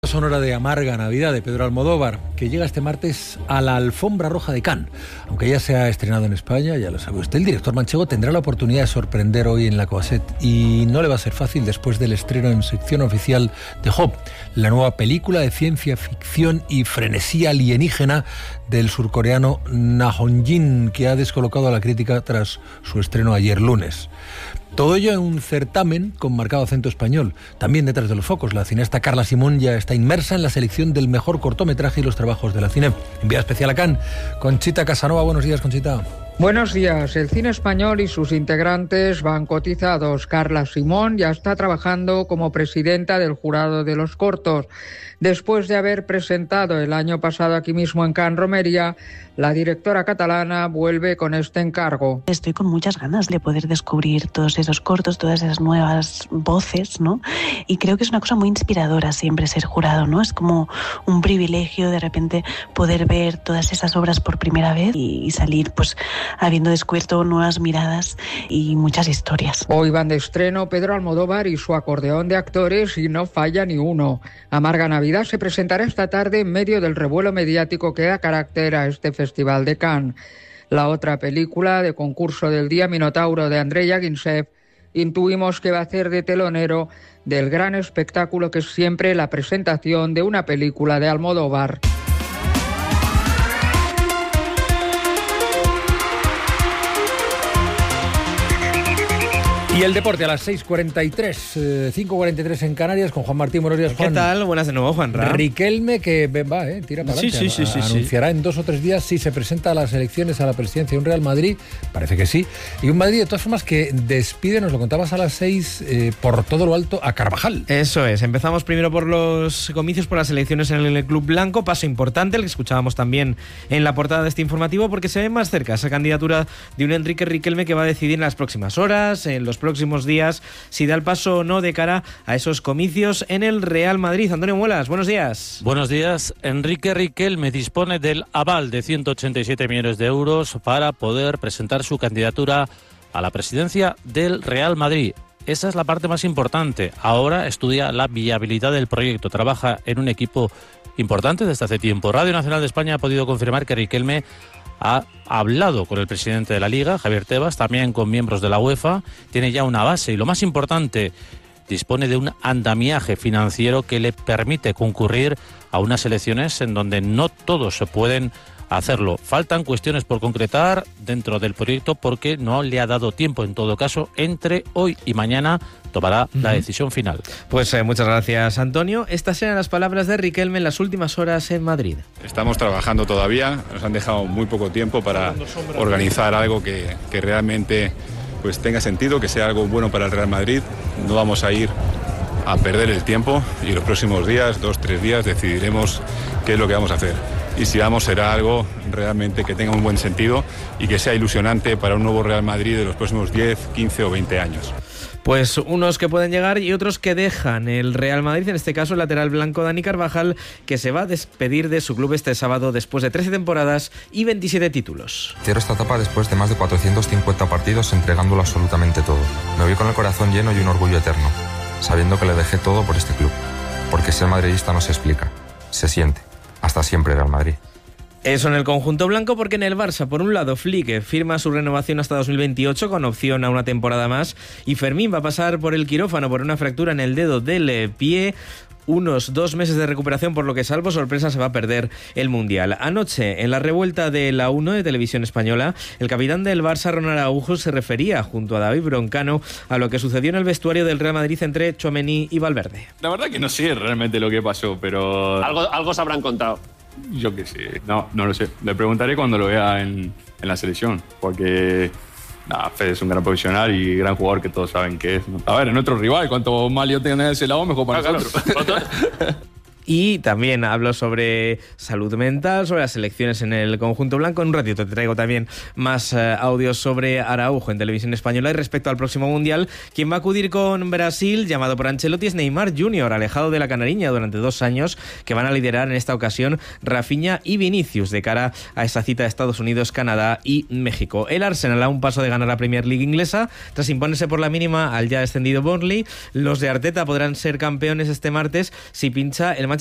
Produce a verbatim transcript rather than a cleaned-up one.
sonora de Amarga Navidad de Pedro Almodóvar, que llega este martes a la Alfombra Roja de Cannes. Aunque ya se ha estrenado en España, ya lo sabe usted, el director manchego tendrá la oportunidad de sorprender hoy en la Coasset, y no le va a ser fácil después del estreno en sección oficial de Hope, la nueva película de ciencia ficción y frenesí alienígena del surcoreano Na Hong-jin, que ha descolocado a la crítica tras su estreno ayer lunes. Todo ello en un certamen con marcado acento español. También detrás de los focos, la cineasta Carla Simón ya está inmersa en la selección del mejor cortometraje y los trabajos de la Cine. Enviada especial a Cannes, Conchita Casanova. Buenos días, Conchita. Buenos días. El cine español y sus integrantes van cotizados. Carla Simón ya está trabajando como presidenta del jurado de los cortos. Después de haber presentado el año pasado aquí mismo en Can Romería, la directora catalana vuelve con este encargo. Estoy con muchas ganas de poder descubrir todos esos cortos, todas esas nuevas voces, ¿no? Y creo que es una cosa muy inspiradora siempre ser jurado, ¿no? Es como un privilegio de repente poder ver todas esas obras por primera vez y salir pues habiendo descubierto nuevas miradas y muchas historias. Hoy van de estreno Pedro Almodóvar y su acordeón de actores y no falla ni uno. Amarga Navidad se presentará esta tarde en medio del revuelo mediático que da carácter a este Festival de Cannes. La otra película de concurso del día, Minotauro, de Andrei Yagintsev, intuimos que va a hacer de telonero del gran espectáculo que es siempre la presentación de una película de Almodóvar. Y el deporte a las seis cuarenta y tres, eh, cinco cuarenta y tres en Canarias, con Juan Martín. Buenos días, Juan. ¿Qué tal? Buenas de nuevo, Juan Ra. Riquelme, que va, eh, tira para adelante. Sí, sí, sí, sí, Anunciará sí. en dos o tres días si se presenta a las elecciones a la presidencia de un Real Madrid. Parece que sí. Y un Madrid, de todas formas, que despide, nos lo contabas a las seis, eh, por todo lo alto, a Carvajal. Eso es. Empezamos primero por los comicios, por las elecciones en el Club Blanco. Paso importante, el que escuchábamos también en la portada de este informativo, porque se ve más cerca esa candidatura de un Enrique Riquelme que va a decidir en las próximas horas, en los próximos días, si da el paso o no de cara a esos comicios en el Real Madrid. Antonio Muelas, buenos días. Buenos días. Enrique Riquelme dispone del aval de ciento ochenta y siete millones de euros para poder presentar su candidatura a la presidencia del Real Madrid. Esa es la parte más importante. Ahora estudia la viabilidad del proyecto. Trabaja en un equipo importante desde hace tiempo. Radio Nacional de España ha podido confirmar que Riquelme ha hablado con el presidente de la Liga, Javier Tebas, también con miembros de la UEFA, tiene ya una base y, lo más importante, dispone de un andamiaje financiero que le permite concurrir a unas elecciones en donde no todos se pueden hacerlo. Faltan cuestiones por concretar dentro del proyecto porque no le ha dado tiempo. En todo caso, entre hoy y mañana tomará uh-huh. la decisión final. Pues eh, muchas gracias, Antonio. Estas eran las palabras de Riquelme en las últimas horas en Madrid. Estamos trabajando todavía, nos han dejado muy poco tiempo para organizar algo que, que realmente pues tenga sentido, que sea algo bueno para el Real Madrid. No vamos a ir a perder el tiempo y los próximos días, dos, tres días, decidiremos qué es lo que vamos a hacer. Y si vamos, será algo realmente que tenga un buen sentido y que sea ilusionante para un nuevo Real Madrid de los próximos diez, quince o veinte años. Pues unos que pueden llegar y otros que dejan el Real Madrid, en este caso el lateral blanco Dani Carvajal, que se va a despedir de su club este sábado después de trece temporadas y veintisiete títulos. Cierro esta etapa después de más de cuatrocientos cincuenta partidos entregándolo absolutamente todo. Me voy con el corazón lleno y un orgullo eterno, sabiendo que le dejé todo por este club. Porque ser madridista no se explica, se siente. Hasta siempre, Real Madrid. Eso en el conjunto blanco, porque en el Barça, por un lado, Flick firma su renovación hasta dos mil veintiocho con opción a una temporada más, y Fermín va a pasar por el quirófano por una fractura en el dedo del pie. Unos dos meses de recuperación, por lo que, salvo sorpresa, se va a perder el Mundial. Anoche, en la revuelta de la uno de Televisión Española, el capitán del Barça, Ronald Araujo, se refería, junto a David Broncano, a lo que sucedió en el vestuario del Real Madrid entre Tchouaméni y Valverde. La verdad que no sé realmente lo que pasó, pero... Algo, algo se habrán contado. Yo qué sé, no, no lo sé. Le preguntaré cuando lo vea en, en la selección, porque... Nah, Fede es un gran profesional y gran jugador que todos saben que es. A ver, en otro rival, cuanto más lío tenga en ese lado, mejor para ah, nosotros. Claro. Y también hablo sobre salud mental, sobre las elecciones en el conjunto blanco. En un ratito te traigo también más eh, audios sobre Araujo en Televisión Española. Y respecto al próximo Mundial, quien va a acudir con Brasil, llamado por Ancelotti, es Neymar junior, alejado de la canariña durante dos años, que van a liderar en esta ocasión Rafinha y Vinicius de cara a esa cita de Estados Unidos, Canadá y México. El Arsenal a un paso de ganar la Premier League inglesa tras imponerse por la mínima al ya descendido Burnley. Los de Arteta podrán ser campeones este martes si pincha el Manchester